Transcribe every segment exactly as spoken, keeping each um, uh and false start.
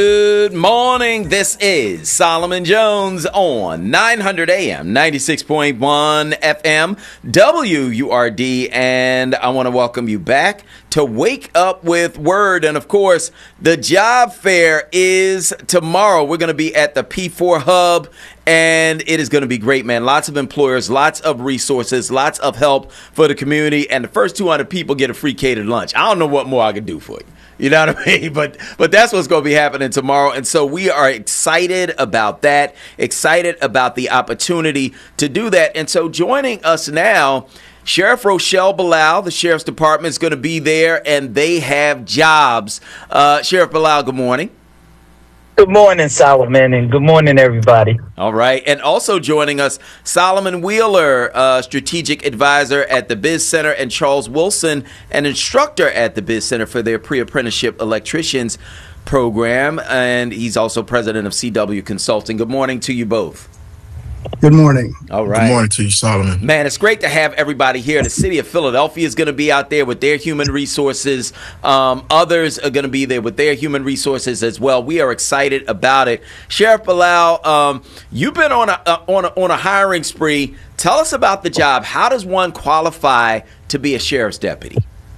Good morning. This is Solomon Jones on nine hundred A M, ninety-six point one F M, W U R D, and I want to welcome you back to Wake Up with Word. And of course, the job fair is tomorrow. We're going to be at the P four Hub, and it is going to be great, man. Lots of employers, lots of resources, lots of help for the community, and the first two hundred people get a free catered lunch. I don't know what more I can do for you. You know what I mean? But but that's what's going to be happening tomorrow. And so we are excited about that, excited about the opportunity to do that. And so joining us now, Sheriff Rochelle Bilal, the Sheriff's Department, is going to be there, and they have jobs. Uh, Sheriff Bilal, good morning. Good morning, Solomon, and good morning, everybody. All right. And also joining us, Solomon Wheeler, uh, strategic advisor at the Biz Center, and Charles Wilson, an instructor at the Biz Center for their pre-apprenticeship electricians program. And he's also president of C W Consulting. Good morning to you both. Good morning. All right. Good morning to you, Solomon. Man, it's great to have everybody here. The city of Philadelphia is going to be out there with their human resources. Um, others are going to be there with their human resources as well. We are excited about it. Sheriff Bilal, um, you've been on a, uh, on a on a hiring spree. Tell us about the job. How does one qualify to be a sheriff's deputy?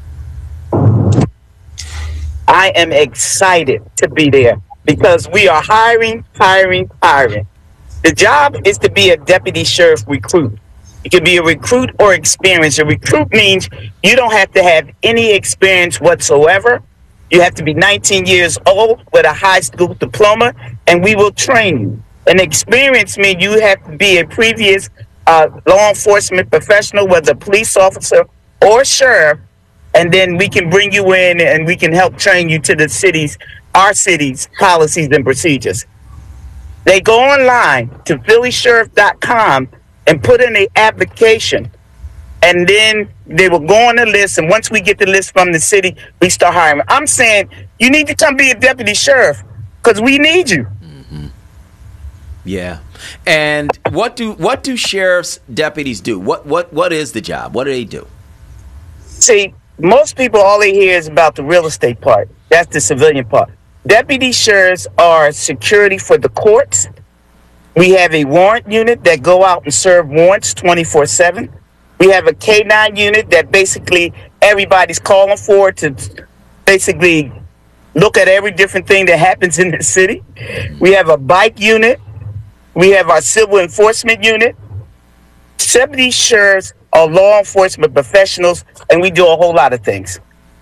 I am excited to be there because we are hiring, hiring, hiring. The job is to be a deputy sheriff recruit. You can be a recruit or experienced. A recruit means you don't have to have any experience whatsoever. You have to be nineteen years old with a high school diploma, and we will train you. An experience means you have to be a previous uh, law enforcement professional, whether a police officer or sheriff, and then we can bring you in and we can help train you to the city's, our city's policies and procedures. They go online to philly sheriff dot com and put in an application, and then they will go on the list, and once we get the list from the city, we start hiring. I'm saying you need to come be a deputy sheriff because we need you. Mm-hmm. Yeah. And what do what do sheriff's deputies do? What what what is the job? What do they do? See, most people, all they hear is about the real estate part. That's the civilian part. Deputy sheriffs are security for the courts. We have a warrant unit that go out and serve warrants twenty-four seven. We have a K nine unit that basically everybody's calling for to basically look at every different thing that happens in the city. We have a bike unit. We have our civil enforcement unit. Deputy sheriffs are law enforcement professionals, and we do a whole lot of things.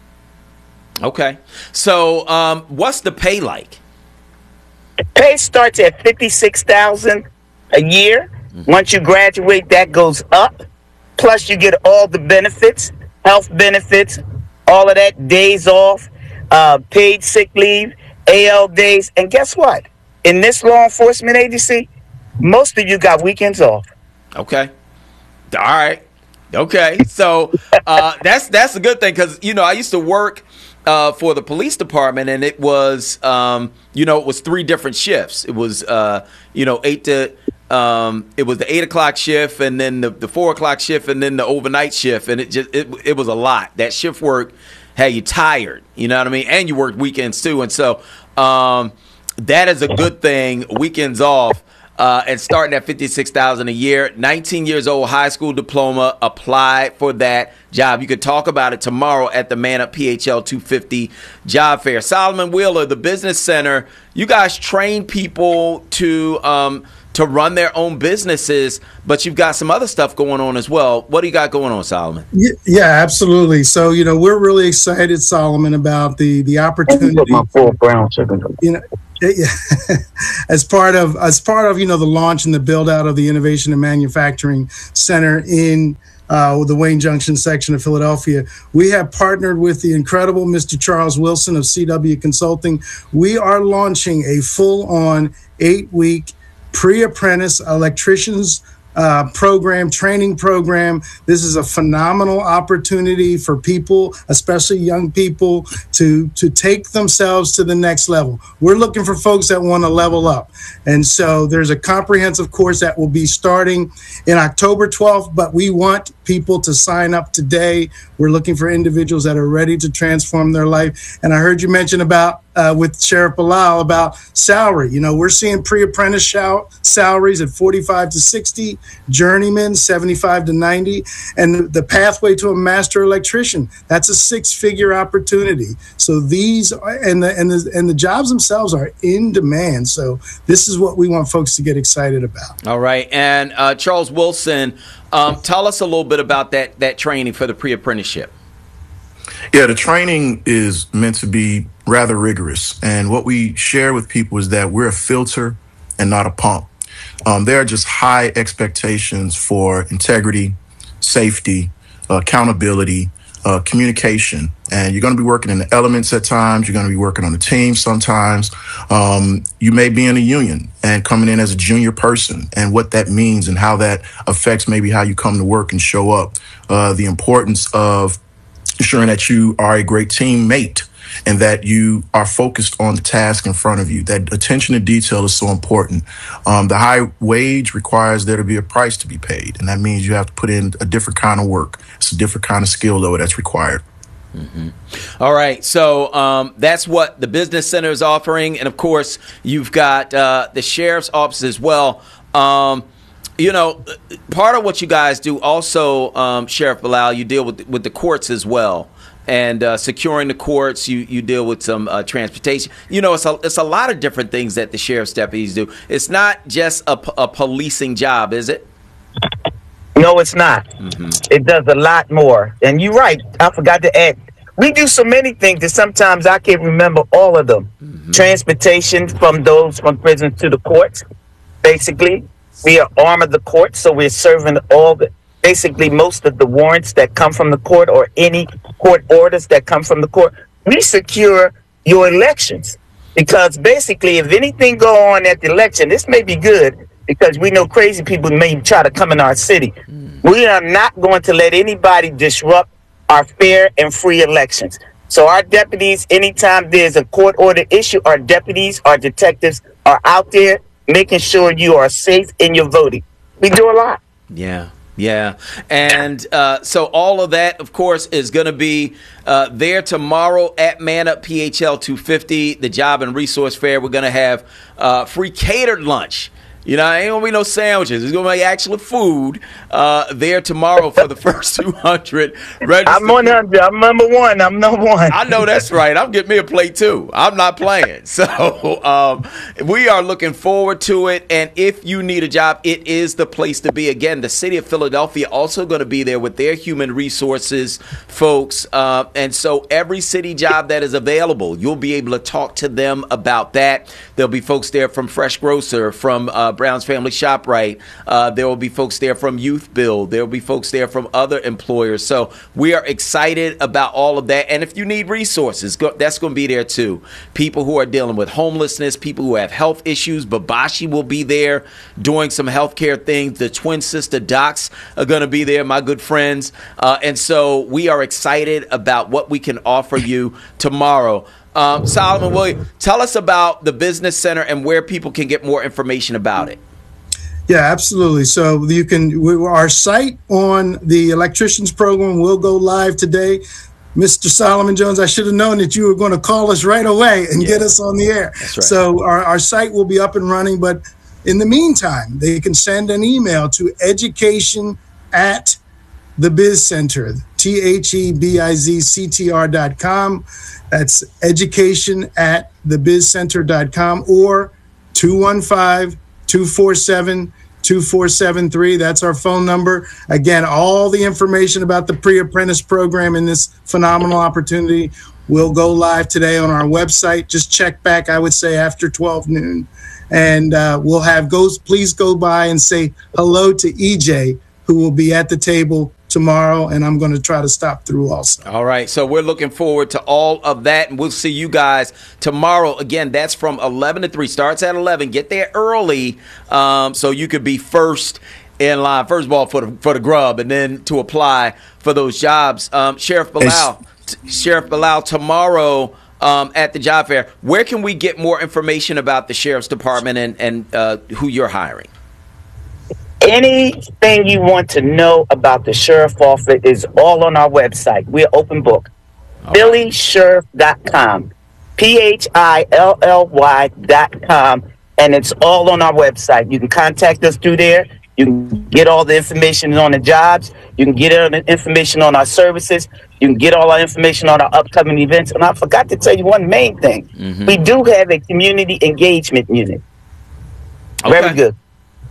Okay. So um, what's the pay like? Pay starts at fifty-six thousand dollars a year. Mm-hmm. Once you graduate, that goes up. Plus, you get all the benefits, health benefits, all of that, days off, uh, paid sick leave, A L days. And guess what? In this law enforcement agency, most of you got weekends off. Okay. All right. Okay. So uh, that's that's a good thing because, you know, I used to work Uh, for the police department, and it was, um, you know, it was three different shifts. It was, uh, you know, eight to, um, it was the eight o'clock shift, and then the, the four o'clock shift, and then the overnight shift, and it just, it, it was a lot. That shift work had you tired, you know what I mean? And you worked weekends too, and so um, that is a good thing. Weekends off. Uh, and starting at fifty-six thousand dollars a year, nineteen years old, high school diploma, apply for that job. You could talk about it tomorrow at the Man Up P H L two fifty job fair. Solomon Wheeler, the Business Center, you guys train people to um, to run their own businesses, but you've got some other stuff going on as well. What do you got going on, Solomon? Yeah, absolutely. So, you know, we're really excited, Solomon, about the the opportunity. Put my full brown chicken. You know, as part of as part of you know the launch and the build out of the Innovation and Manufacturing Center in uh, the Wayne Junction section of Philadelphia, we have partnered with the incredible Mister Charles Wilson of C W Consulting. We are launching a full on eight week pre-apprentice electricians uh, program, training program. This is a phenomenal opportunity for people, especially young people, to, to take themselves to the next level. We're looking for folks that want to level up. And so there's a comprehensive course that will be starting in October twelfth, but we want people to sign up today. We're looking for individuals that are ready to transform their life. And I heard you mention about uh, with Sheriff Bilal about salary. You know, we're seeing pre-apprentice shal- salaries at forty-five to sixty, journeyman seventy-five to ninety, and the pathway to a master electrician, that's a six-figure opportunity. So these are, and the and the and the jobs themselves are in demand. So this is what we want folks to get excited about. All right, and uh, Charles Wilson, um, tell us a little bit about that that training for the pre-apprenticeship. Yeah, the training is meant to be rather rigorous. And what we share with people is that we're a filter and not a pump. Um, there are just high expectations for integrity, safety, uh, accountability, uh, communication. And you're going to be working in the elements at times. You're going to be working on a team sometimes. Um, you may be in a union and coming in as a junior person, and what that means and how that affects maybe how you come to work and show up. Uh, the importance of ensuring that you are a great teammate and that you are focused on the task in front of you. That attention to detail is so important. Um, the high wage requires there to be a price to be paid, and that means you have to put in a different kind of work. It's a different kind of skill, though, that's required. Mm-hmm. All right, so um, that's what the Business Center is offering, and of course, you've got uh, the Sheriff's Office as well. Um, You know, part of what you guys do also, um, Sheriff Bilal, you deal with with the courts as well, and uh, securing the courts. You you deal with some uh, transportation. You know, it's a it's a lot of different things that the sheriff's deputies do. It's not just a, a policing job, is it? No, it's not. Mm-hmm. It does a lot more. And you're right. I forgot to add. We do so many things that sometimes I can't remember all of them. Mm-hmm. Transportation from those from prisons to the courts, basically. We are arm of the court, so we're serving all the, basically most of the warrants that come from the court or any court orders that come from the court. We secure your elections because basically if anything go on at the election, this may be good because we know crazy people may try to come in our city. Mm. We are not going to let anybody disrupt our fair and free elections. So our deputies, anytime there's a court order issue, our deputies, our detectives are out there making sure you are safe in your voting. We do a lot. Yeah, yeah. And uh, so all of that, of course, is going to be uh, there tomorrow at Man Up P H L two fifty, the Job and Resource Fair. We're going to have uh, free catered lunch. You know, ain't going to be no sandwiches. It's going to be actual food uh, there tomorrow for the first two hundred registered. I'm one hundred. I'm number one. I'm number one. I know that's right. I'm getting me a plate, too. I'm not playing. So um, we are looking forward to it. And if you need a job, it is the place to be. Again, the city of Philadelphia also going to be there with their human resources folks. Uh, and so every city job that is available, you'll be able to talk to them about that. There'll be folks there from Fresh Grocer, from uh, Brown's Family ShopRite. Uh, there will be folks there from Youth Build. There will be folks there from other employers. So we are excited about all of that. And if you need resources, go, that's going to be there too. People who are dealing with homelessness, people who have health issues. Babashi will be there doing some healthcare things. The Twin Sister Docs are going to be there, my good friends. Uh, and so we are excited about what we can offer you tomorrow. Um, Solomon Williams, tell us about the Business Center and where people can get more information about it. Yeah, absolutely. So you can, we, our site on the electricians program will go live today. Mister Solomon Jones, I should have known that you were going to call us right away and yeah. get us on the air. That's right. So our, our site will be up and running, but in the meantime, they can send an email to education at the Biz Center, T H E B I Z C T R dot com. That's education at the biz center dot com or two one five, two four seven, two four seven three. That's our phone number. Again, all the information about the pre-apprentice program and this phenomenal opportunity will go live today on our website. Just check back, I would say, after twelve noon. And uh, we'll have, go, please go by and say hello to E J, who will be at the table tomorrow, and I'm going to try to stop through also. All right, so we're looking forward to all of that, and we'll see you guys tomorrow. Again, that's from eleven to three. Starts at eleven. Get there early um, so you could be first in line, first of all, for the, for the grub, and then to apply for those jobs. Um, Sheriff Bilal, t- Sheriff Bilal, tomorrow um, at the job fair, where can we get more information about the Sheriff's Department and, and uh, who you're hiring? Anything you want to know about the Sheriff Office is all on our website. We're open book. Philly Sheriff dot com. P H I L L Y dot com, and it's all on our website. You can contact us through there. You can get all the information on the jobs. You can get all the information on our services. You can get all our information on our upcoming events. And I forgot to tell you one main thing. Mm-hmm. We do have a community engagement unit. Okay. Very good.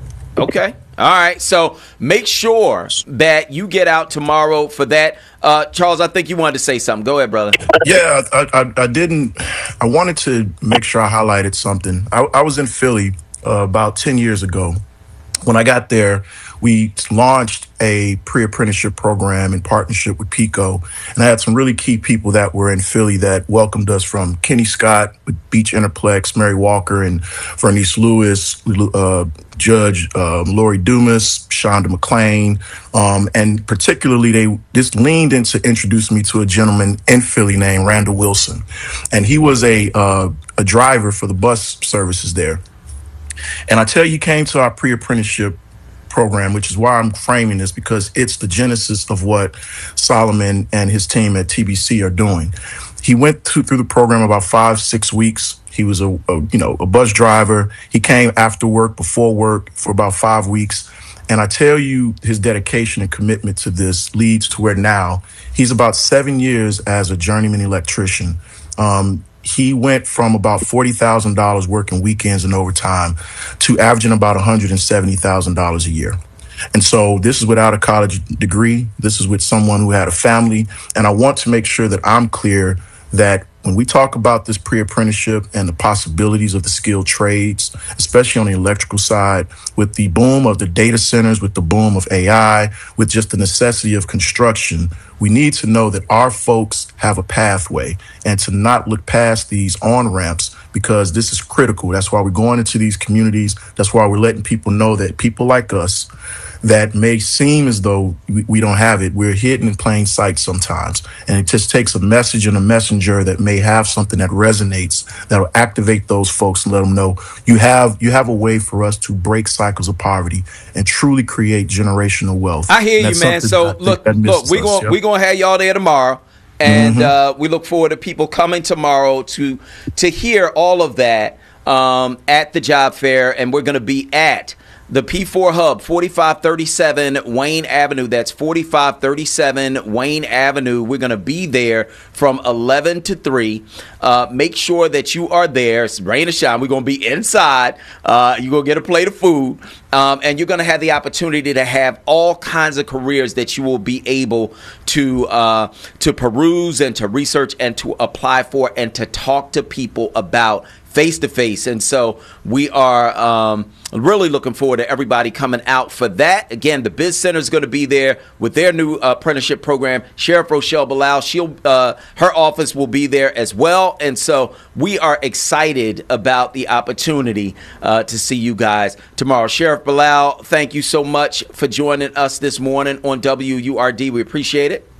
Okay. All right. So make sure that you get out tomorrow for that. Uh, Charles, I think you wanted to say something. Go ahead, brother. Yeah, I, I, I didn't. I wanted to make sure I highlighted something. I, I was in Philly uh, about ten years ago. When I got there, we launched a pre-apprenticeship program in partnership with PICO. And I had some really key people that were in Philly that welcomed us, from Kenny Scott with Beach Interplex, Mary Walker and Vernice Lewis, uh, Judge uh, Lori Dumas, Shonda McClain. Um, and particularly, they just leaned in to introduce me to a gentleman in Philly named Randall Wilson. And he was a, uh, a driver for the bus services there. And I tell you, he came to our pre-apprenticeship program, which is why I'm framing this, because it's the genesis of what Solomon and his team at T B C are doing. He went through, through the program about five, six weeks. He was a, a, you know, a bus driver. He came after work, before work for about five weeks. And I tell you, his dedication and commitment to this leads to where now he's about seven years as a journeyman electrician. Um, He went from about forty thousand dollars working weekends and overtime to averaging about one hundred seventy thousand dollars a year. And so this is without a college degree. This is with someone who had a family. And I want to make sure that I'm clear that when we talk about this pre-apprenticeship and the possibilities of the skilled trades, especially on the electrical side, with the boom of the data centers, with the boom of A I, with just the necessity of construction, we need to know that our folks have a pathway and to not look past these on-ramps, because this is critical. That's why we're going into these communities. That's why we're letting people know that people like us that may seem as though we, we don't have it, we're hidden in plain sight sometimes. And it just takes a message and a messenger that may have something that resonates, that'll activate those folks and let them know you have you have a way for us to break cycles of poverty and truly create generational wealth. I hear you, man. So look, look, we're going we're gonna have y'all there tomorrow. And mm-hmm. uh, we look forward to people coming tomorrow to to hear all of that um, at the job fair. And we're going to be at the P four Hub, forty-five thirty-seven Wayne Avenue. That's forty-five thirty-seven Wayne Avenue. We're going to be there from eleven to three. Uh, make sure that you are there. It's rain or shine. We're going to be inside. Uh, you're going to get a plate of food. Um, and you're going to have the opportunity to have all kinds of careers that you will be able to uh, to peruse and to research and to apply for and to talk to people about face to face. And so we are um, really looking forward to everybody coming out for that. Again, the Biz Center is going to be there with their new uh, apprenticeship program. Sheriff Rochelle Bilal, she'll uh, her office will be there as well. And so we are excited about the opportunity uh, to see you guys tomorrow. Sheriff Bilal, thank you so much for joining us this morning on W U R D. We appreciate it.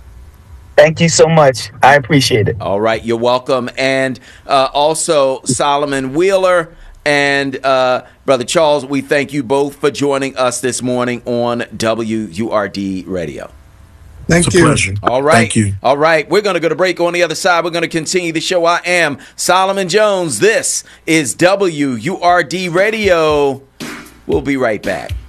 Thank you so much. I appreciate it. All right. You're welcome. And uh, also Solomon Wheeler and uh, Brother Charles, we thank you both for joining us this morning on W U R D Radio. Thank it's you. a pleasure. All right. Thank you. All right. We're going to go to break. On the other side, we're going to continue the show. I am Solomon Jones. This is W U R D Radio. We'll be right back.